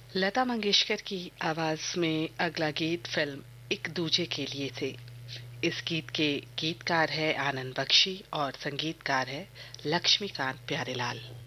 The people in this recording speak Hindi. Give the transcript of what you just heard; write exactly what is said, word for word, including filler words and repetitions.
लता मंगेशकर की आवाज में अगला गीत फिल्म एक दूजे के लिए थे। इस गीत के गीतकार है आनंद बख्शी और संगीतकार है लक्ष्मीकांत प्यारेलाल।